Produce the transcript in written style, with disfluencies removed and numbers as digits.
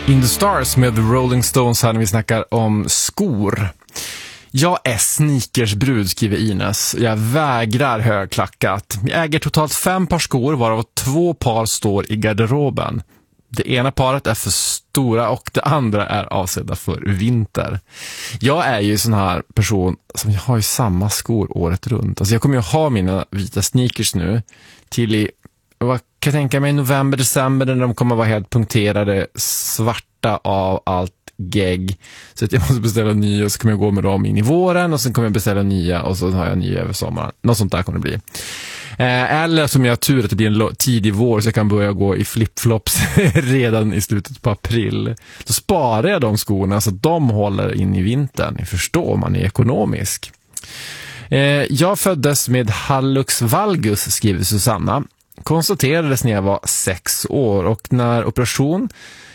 In the Stars med Rolling Stones här när vi snackar om skor. Jag är sneakersbrud, skriver Ines. Jag vägrar högklackat. Jag äger totalt 5 par skor, varav 2 par står i garderoben. Det ena paret är för stora och det andra är avsedda för vinter. Jag är ju sån här person som jag har ju samma skor året runt. Alltså jag kommer ju ha mina vita sneakers nu till i, vad kan jag tänka mig, november, december, när de kommer vara helt punkterade, svarta av allt gegg. Så att jag måste beställa nya och så kommer jag gå med dem in i våren och sen kommer jag beställa nya och så har jag nya över sommaren. Något sånt där kommer det bli. Eller som jag har tur att det blir en tidig vår så jag kan börja gå i flipflops redan i slutet på april. Så sparar jag de skorna så att de håller in i vintern. Ni förstår, man är ekonomisk. Jag föddes med hallux valgus, skriver Susanna. Konstaterades när jag var 6 år och när operation